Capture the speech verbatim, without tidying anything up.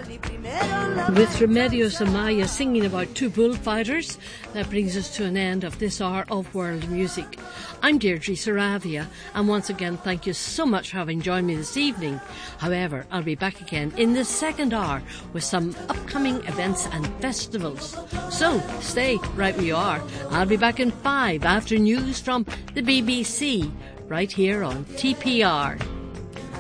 With Remedios Amaya singing about two bullfighters, that brings us to an end of this hour of World Music. I'm Deirdre Saravia, and once again thank you so much for having joined me this evening. However, I'll be back again in the second hour with some upcoming events and festivals. So stay right where you are. I'll be back in five after news from the B B C, right here on T P R.